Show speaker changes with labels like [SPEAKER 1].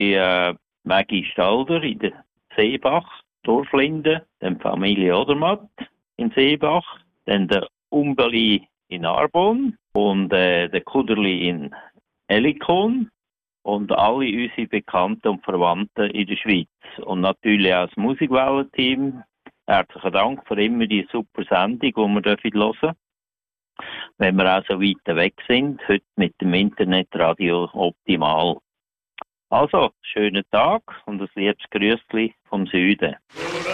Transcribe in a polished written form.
[SPEAKER 1] Maggie Stalder in der Seebach, Dorflinde, dann die Familie Odermatt in Seebach, dann der Umbeli in Arbon und der Kuderli in Elikon und alle unsere Bekannten und Verwandten in der Schweiz. Und natürlich auch das Musikwellen-Team. Herzlichen Dank für immer die super Sendung, die wir hören dürfen. Wenn wir auch so weit weg sind, heute mit dem Internetradio optimal. Also, schönen Tag und ein liebes Grüßli vom Süden.